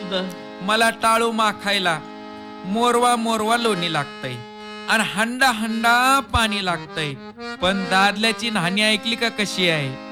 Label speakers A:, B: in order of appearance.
A: बर.
B: मला टाळू माखायला मोरवा मोरवा लोणी लागतंय आणि हंडा हंडा पाणी लागतंय. पण दादल्याची न्हाणी ऐकली का कशी आहे?